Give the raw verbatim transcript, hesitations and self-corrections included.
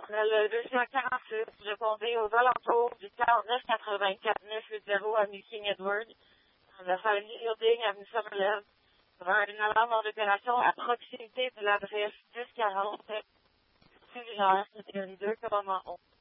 le deux cent quarante-six, répondez aux alentours du quarante-neuf quatre-vingt-quatre neuf huit zéro avenue King Edward, dans la famille Building, avenue Summerlin. Il y aura une alarme en opération à proximité de l'adresse dix quarante, Suivre, catégorie deux, commandement onze.